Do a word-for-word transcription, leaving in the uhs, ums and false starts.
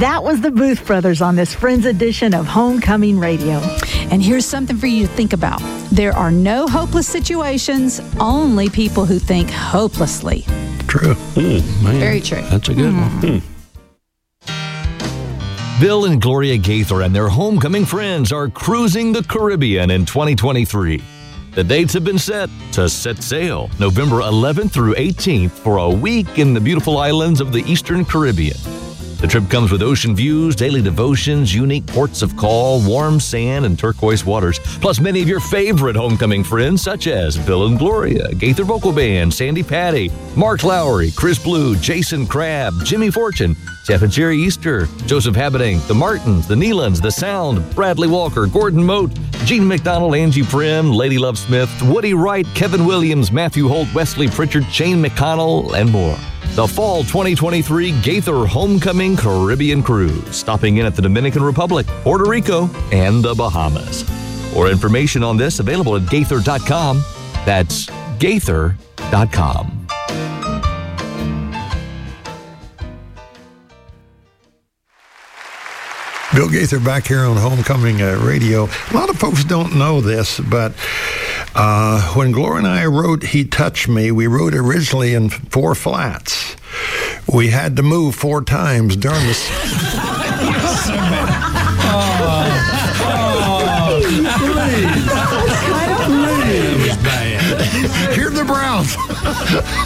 That was the Booth Brothers on this Friends edition of Homecoming Radio. And here's something for you to think about. There are no hopeless situations, only people who think hopelessly. True. Mm, man, Very true. That's a good Mm. one. Bill and Gloria Gaither and their homecoming friends are cruising the Caribbean in twenty twenty-three. The dates have been set to set sail November eleventh through eighteenth for a week in the beautiful islands of the Eastern Caribbean. The trip comes with ocean views, daily devotions, unique ports of call, warm sand, and turquoise waters, plus many of your favorite homecoming friends such as Bill and Gloria, Gaither Vocal Band, Sandy Patty, Mark Lowry, Chris Blue, Jason Crabb, Jimmy Fortune, Jeff and Jerry Easter, Joseph Habedank, the Martins, the Nealons, the Sound, Bradley Walker, Gordon Moat, Gene McDonald, Angie Prim, Lady Love Smith, Woody Wright, Kevin Williams, Matthew Holt, Wesley Pritchard, Shane McConnell, and more. The Fall twenty twenty-three Gaither Homecoming Caribbean Cruise, stopping in at the Dominican Republic, Puerto Rico, and the Bahamas. More information on this available at gaither dot com. That's gaither dot com. Bill Gaither back here on Homecoming uh, Radio. A lot of folks don't know this, but uh, when Gloria and I wrote He Touched Me, we wrote originally in four flats. We had to move four times during the... oh, oh, please. Please. It was bad. Hear the Browns.